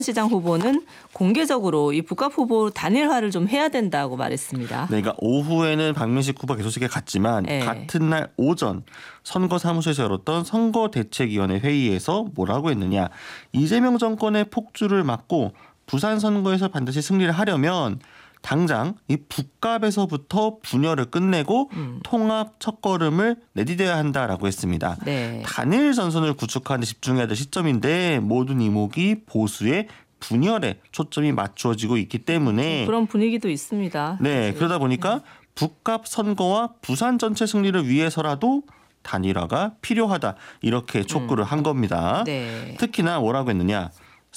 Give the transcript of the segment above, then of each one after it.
시장 후보는 공개적으로 이 북갑 후보 단일화를 좀 해야 된다고 말했습니다. 네, 그러니까 오후에는 박민식 후보 개소식에 갔지만 같은 날 오전 선거사무소에서 열었던 선거대책위원회 회의에서 뭐라고 했느냐. 이재명 정권의 폭주를 막고 부산 선거에서 반드시 승리를 하려면 당장 이 북갑에서부터 분열을 끝내고 통합 첫걸음을 내디뎌야 한다라고 했습니다. 네. 단일 전선을 구축하는 데 집중해야 될 시점인데 모든 이목이 보수의 분열에 초점이 맞추어지고 있기 때문에 그런 분위기도 있습니다. 네, 사실. 그러다 보니까 북갑 선거와 부산 전체 승리를 위해서라도 단일화가 필요하다 이렇게 촉구를 한 겁니다. 네. 특히나 뭐라고 했느냐.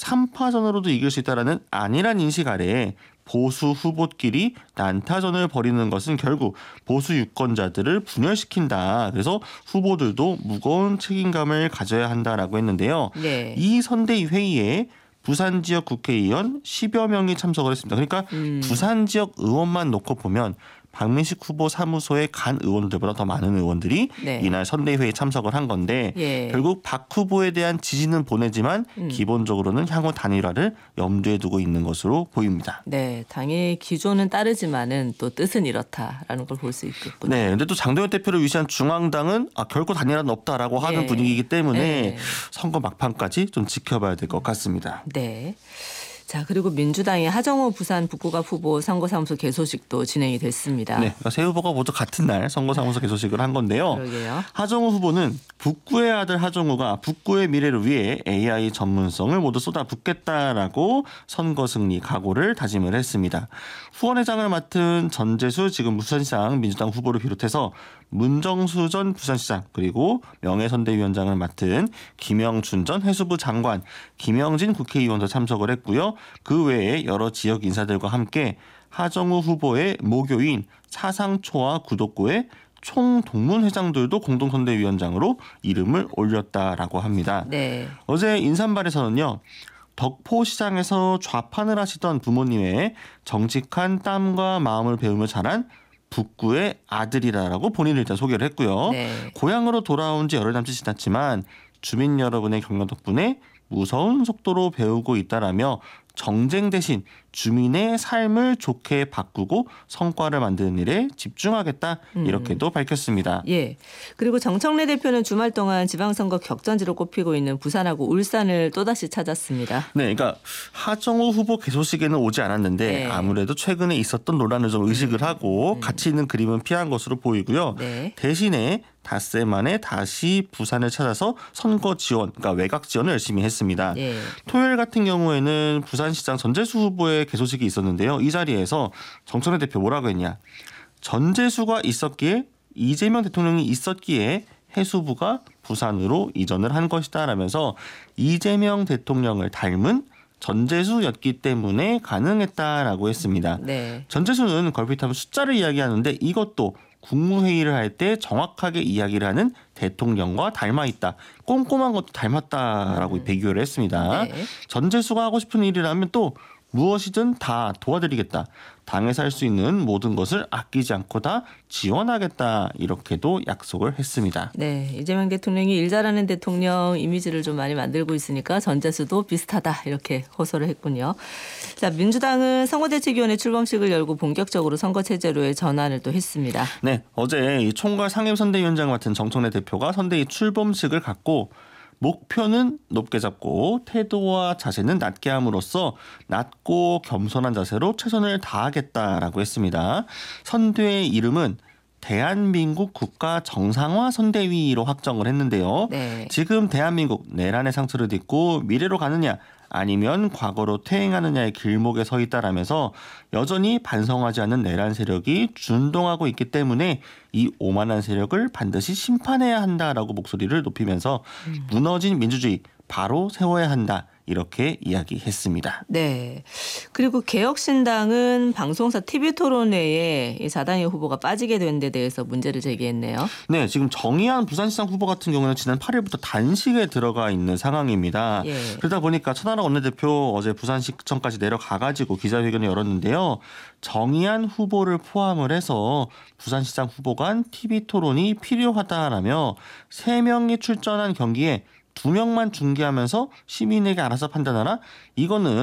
3파전으로도 이길 수 있다라는 안일한 인식 아래에 보수 후보끼리 난타전을 벌이는 것은 결국 보수 유권자들을 분열시킨다. 그래서 후보들도 무거운 책임감을 가져야 한다라고 했는데요. 네. 이 선대위 회의에 부산 지역 국회의원 10여 명이 참석을 했습니다. 그러니까 부산 지역 의원만 놓고 보면 박민식 후보 사무소에 간 의원들보다 더 많은 의원들이 네. 이날 선대위회에 참석을 한 건데 예. 결국 박 후보에 대한 지지는 보내지만 기본적으로는 향후 단일화를 염두에 두고 있는 것으로 보입니다. 네, 당의 기조는 따르지만은 또 뜻은 이렇다라는 걸 볼 수 있겠군요. 네, 근데 또 장동현 대표를 위시한 중앙당은 결코 단일화는 없다라고 하는 예. 분위기이기 때문에 예. 선거 막판까지 좀 지켜봐야 될 것 같습니다. 네. 자, 그리고 민주당의 하정우 부산 북구갑 후보 선거사무소 개소식도 진행이 됐습니다. 네, 그러니까 세 후보가 모두 같은 날 선거사무소 개소식을 한 건데요. 그러게요. 하정우 후보는 북구의 아들 하정우가 북구의 미래를 위해 AI 전문성을 모두 쏟아붓겠다라고 선거 승리 각오를 다짐을 했습니다. 후원회장을 맡은 전재수 지금 부산시장 민주당 후보를 비롯해서 문정수 전 부산시장 그리고 명예선대위원장을 맡은 김영춘 전 해수부 장관, 김영진 국회의원도 참석을 했고요. 그 외에 여러 지역 인사들과 함께 하정우 후보의 모교인 사상초와 구독구의 총동문회장들도 공동선대위원장으로 이름을 올렸다라고 합니다. 네. 어제 인산발에서는요. 덕포시장에서 좌판을 하시던 부모님의 정직한 땀과 마음을 배우며 자란 북구의 아들이라고 본인을 일단 소개를 했고요. 네. 고향으로 돌아온 지 열흘 남짓 지났지만 주민 여러분의 격려 덕분에 무서운 속도로 배우고 있다라며 정쟁 대신 주민의 삶을 좋게 바꾸고 성과를 만드는 일에 집중하겠다 이렇게도 밝혔습니다. 예. 그리고 정청래 대표는 주말 동안 지방선거 격전지로 꼽히고 있는 부산하고 울산을 또다시 찾았습니다. 네, 그러니까 하정우 후보 개소식에는 오지 않았는데 네. 아무래도 최근에 있었던 논란을 좀 의식을 하고 같이 있는 그림은 피한 것으로 보이고요. 네. 대신에 닷새 만에 다시 부산을 찾아서 선거 지원, 그러니까 외곽 지원을 열심히 했습니다. 예. 토요일 같은 경우에는 부산시장 전재수 후보의 개소식이 있었는데요. 이 자리에서 정청래 대표 뭐라고 했냐. 전재수가 있었기에 이재명 대통령이 있었기에 해수부가 부산으로 이전을 한 것이다 라면서 이재명 대통령을 닮은 전재수였기 때문에 가능했다라고 했습니다. 네. 전재수는 걸핏하면 숫자를 이야기하는데 이것도 국무회의를 할 때 정확하게 이야기를 하는 대통령과 닮아 있다. 꼼꼼한 것도 닮았다라고 비교를 했습니다. 네. 전재수가 하고 싶은 일이라면 또 무엇이든 다 도와드리겠다. 당에서 할 수 있는 모든 것을 아끼지 않고 다 지원하겠다. 이렇게도 약속을 했습니다. 네, 이재명 대통령이 일 잘하는 대통령 이미지를 좀 많이 만들고 있으니까 전재수도 비슷하다 이렇게 호소를 했군요. 자, 민주당은 선거대책위원회 출범식을 열고 본격적으로 선거체제로의 전환을 또 했습니다. 네, 어제 이 총괄 상임선대위원장 맡은 정청래 대표가 선대위 출범식을 갖고 목표는 높게 잡고 태도와 자세는 낮게 함으로써 낮고 겸손한 자세로 최선을 다하겠다라고 했습니다. 선대의 이름은 대한민국 국가 정상화 선대위로 확정을 했는데요. 네. 지금 대한민국 내란의 상처를 딛고 미래로 가느냐 아니면 과거로 퇴행하느냐의 길목에 서 있다라면서 여전히 반성하지 않는 내란 세력이 준동하고 있기 때문에 이 오만한 세력을 반드시 심판해야 한다라고 목소리를 높이면서 무너진 민주주의 바로 세워야 한다. 이렇게 이야기했습니다. 네. 그리고 개혁신당은 방송사 TV토론회에 이 자당의 후보가 빠지게 된 데 대해서 문제를 제기했네요. 네, 지금 정의한 부산시장 후보 같은 경우는 지난 8일부터 단식에 들어가 있는 상황입니다. 예. 그러다 보니까 천하람 원내대표 어제 부산시청까지 내려가가지고 기자회견을 열었는데요. 정의한 후보를 포함을 해서 부산시장 후보 간 TV토론이 필요하다라며 3명이 출전한 경기에 2명만 중개하면서 시민에게 알아서 판단하라? 이거는